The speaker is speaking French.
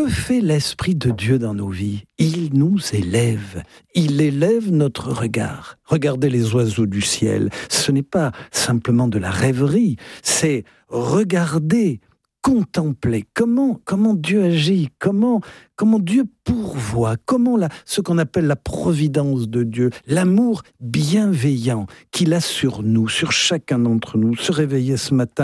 fait l'Esprit de Dieu dans nos vies? Il nous élève. Il élève notre regard. Regardez les oiseaux du ciel. Ce n'est pas simplement de la rêverie, c'est regarder, contempler comment Dieu agit, comment Dieu pourvoit, ce qu'on appelle la providence de Dieu, l'amour bienveillant qu'il a sur nous, sur chacun d'entre nous. Se réveiller ce matin